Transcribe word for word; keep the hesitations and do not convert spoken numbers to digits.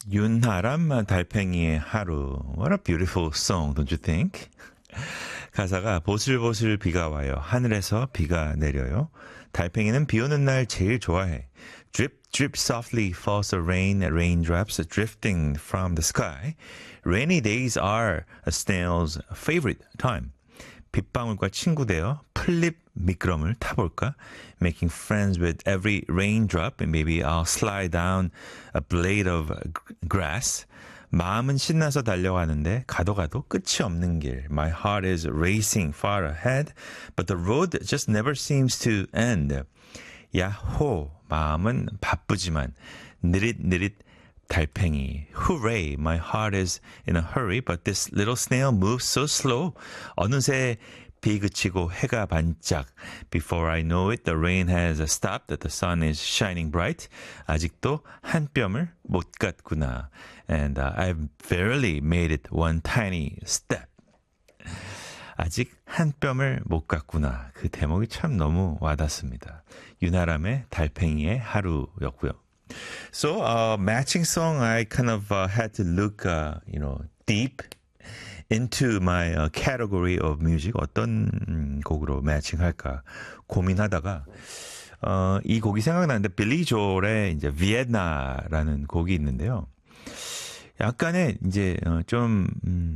윤하람 달팽이의 하루. What a beautiful song, don't you think? 가사가 보슬보슬 비가 와요. 하늘에서 비가 내려요. 달팽이는 비 오는 날 제일 좋아해. Drip, drip softly falls the rain, raindrops drifting from the sky. Rainy days are a snail's favorite time. 빗방울과 친구 되어 풀잎 미끄럼을 타볼까? Making friends with every raindrop and maybe I'll slide down a blade of grass. 마음은 신나서 달려가는데 가도 가도 끝이 없는 길. My heart is racing far ahead, but the road just never seems to end. 야호, 마음은 바쁘지만 느릿느릿 달팽이. Hooray, my heart is in a hurry, but this little snail moves so slow. 어느새 비 그치고 해가 반짝. Before I know it, the rain has stopped, the sun is shining bright. 아직도 한 뼘을 못 갔구나. And uh, I've barely made it one tiny step. 아직 한 뼘을 못 갔구나. 그 대목이 참 너무 와닿습니다. 윤아람의 달팽이의 하루였고요. So, uh, matching song, I kind of uh, had to look, uh, you know, deep into my uh, category of music. 어떤 음, 곡으로 매칭할까 고민하다가 어, 이 곡이 생각나는데 빌리 조엘의 이제 비엔나라는 곡이 있는데요. 약간의 이제 어, 좀 음,